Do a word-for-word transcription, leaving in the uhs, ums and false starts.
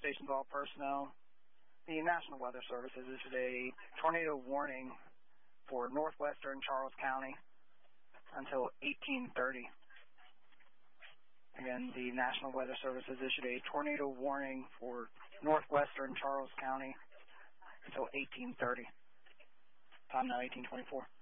stations, all personnel. The National Weather Service has issued a tornado warning for northwestern Charles County until eighteen thirty. Again, the National Weather Service has issued a tornado warning for northwestern Charles County until eighteen thirty. Time now eighteen twenty-four.